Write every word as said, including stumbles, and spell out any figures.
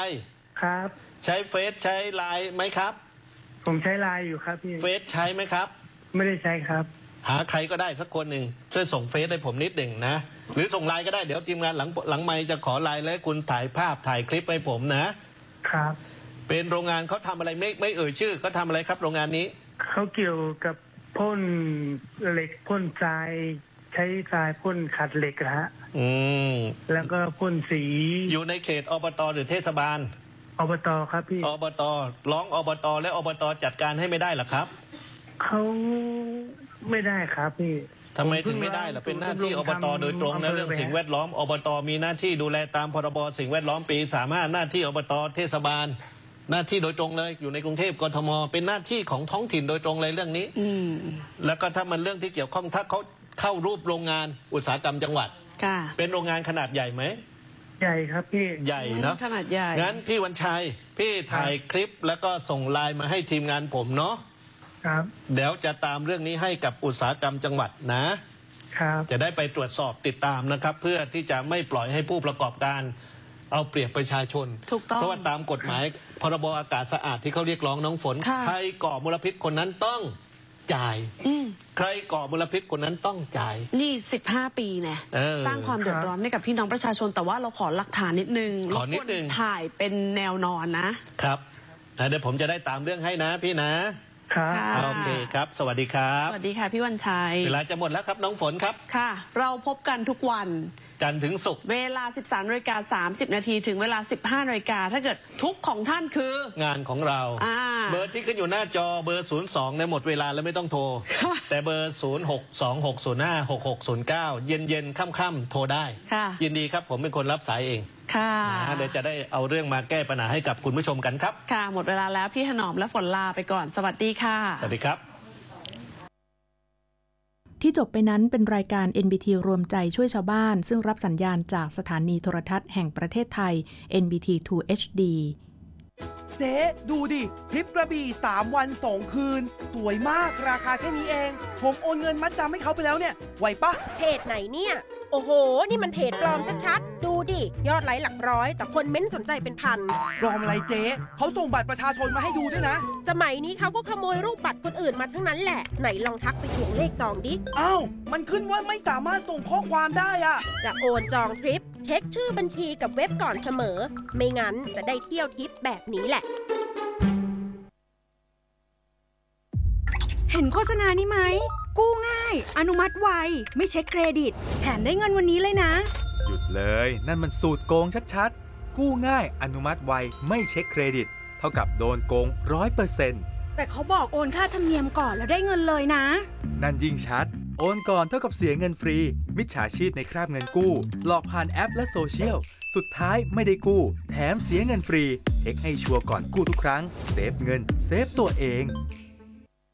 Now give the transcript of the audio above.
ครับใช้เฟซใช้ไลน์ไหมครับผมใช้ไลน์อยู่ครับพี่เฟซใช้ไหมครับไม่ได้ใช้ครับหาใครก็ได้สักคนหนึ่งช่วยส่งเฟซให้ผมนิดหนึ่งนะหรือส่งไลน์ก็ได้เดี๋ยวทีมงานหลังหลังไมค์จะขอไลน์แล้วคุณถ่ายภาพถ่ายคลิปให้ผมนะครับเป็นโรงงานเขาทำอะไรไม่ไม่เอ่ยชื่อเขาทำอะไรครับโรงงานนี้เขาเกี่ยวกับพ่นเหล็กพ่นทรายใช้ทรายพ่นขัดเหล็กนะฮะอืมแล้วก็พ่นสีอยู่ในเขตอบตหรือเทศบาลอบตครับพี่อบตร้องอบตและอบตจัดการให้ไม่ได้หรอครับเขาไม่ได้ครับพี่ทำไมถึงไม่ได้ล่ะเป็นหน้าที่อบตโดยตรงนะเรื่องสิ่งแวดล้อมอบตมีหน้าที่ดูแลตามพรบสิ่งแวดล้อมปีสามห้าหน้าที่อบตเทศบาลหน้าที่โดยตรงเลยอยู่ในกรุงเทพกทมเป็นหน้าที่ของท้องถิ่นโดยตรงเลยเรื่องนี้แล้วก็ถ้ามันเรื่องที่เกี่ยวข้องถ้าเขาเข้ารูปโรงงานอุตสาหกรรมจังหวัดเป็นโรงงานขนาดใหญ่ไหมใหญ่ครับพี่ใหญ่เนาะขนาดใหญ่งั้นพี่วันชัยพี่ถ่ายคลิปแล้วก็ส่งไลน์มาให้ทีมงานผมเนาะครับเดี๋ยวจะตามเรื่องนี้ให้กับอุตสาหกรรมจังหวัดนะครับจะได้ไปตรวจสอบติดตามนะครับเพื่อที่จะไม่ปล่อยให้ผู้ประกอบการเอาเปรียบประชาชนถูกต้องเพราะว่าตามกฎหมายพรบอากาศสะอาดที่เขาเรียกร้องน้องฝนใครก่อมลพิษคนนั้นต้องจ่ายใครก่อมลพิษคนนั้นต้องจ่ายนี่สิบห้าปีเนี่ยสร้างความเดือดร้อนให้กับพี่น้องประชาชนแต่ว่าเราขอหลักฐานนิดนึงขอนิดนึงถ่ายเป็นแนวนอนนะครับเดี๋ยวผมจะได้ตามเรื่องให้นะพี่นะครับโอเคครับสวัสดีครับสวัสดีค่ะพี่วันชัยเวลาจะหมดแล้วครับน้องฝนครับค่ะเราพบกันทุกวันจันทร์ถึงศุกร์เวลา สิบสามนาฬิกาสามสิบนาทีถึงเวลา สิบห้านาฬิกาถ้าเกิดทุกของท่านคืองานของเราเบอร์ที่ขึ้นอยู่หน้าจอเบอร์ศูนย์สองในหมดเวลาแล้วไม่ต้องโทรแต่เบอร์ศูนย์ หก สอง หก ศูนย์ ห้า หก หก ศูนย์ เก้าเย็นเย็นค่ำค่ำโทรได้ยินดีครับผมเป็นคนรับสายเองค่ะเดี๋ยวจะได้เอาเรื่องมาแก้ปัญหาให้กับคุณผู้ชมกันครับค่ะหมดเวลาแล้วพี่ถนอมและฝนลาไปก่อนสวัสดีค่ะสวัสดีครับที่จบไปนั้นเป็นรายการ เอ็น บี ที รวมใจช่วยชาวบ้านซึ่งรับสัญญาณจากสถานีโทรทัศน์แห่งประเทศไทย เอ็น บี ที ทู เอช ดีเจ๊ดูดิทริปกระบี่สามวันสองคืนสวยมากราคาแค่นี้เองผมโอนเงินมัดจำให้เขาไปแล้วเนี่ยไหวปะเพจไหนเนี่ยโอ้โหนี่มันเพจปลอมชัดๆดูดิยอดไลค์หลักร้อยแต่คนเม้นสนใจเป็นพันปลอมอะไรเจ๊เขาส่งบัตรประชาชนมาให้ดูด้วยนะสมัยนี้เขาก็ขโมยรูปบัตรคนอื่นมาทั้งนั้นแหละไหนลองทักไปทวงเลขจองดิอ้าวมันขึ้นว่าไม่สามารถส่งข้อความได้อะจะโอนจองทริปเช็คชื่อบัญชีกับเว็บก่อนเสมอไม่งั้นจะได้เที่ยวทริปแบบนี้แหละเห็นโฆษณานี้ไหมกู้ง่ายอนุมัติไวไม่เช็คเครดิตแถมได้เงินวันนี้เลยนะหยุดเลยนั่นมันสูตรโกงชัดๆกู้ง่ายอนุมัติไวไม่เช็คเครดิตเท่ากับโดนโกง ร้อยเปอร์เซ็นต์แต่เขาบอกโอนค่าธรรมเนียมก่อนแล้วได้เงินเลยนะนั่นยิ่งชัดโอนก่อนเท่ากับเสียเงินฟรีมิจฉาชีพในคราบเงินกู้หลอกผ่านแอปและโซเชียลสุดท้ายไม่ได้กู้แถมเสียเงินฟรีเช็คให้ชัวร์ก่อนกู้ทุกครั้งเซฟเงินเซฟตัวเอง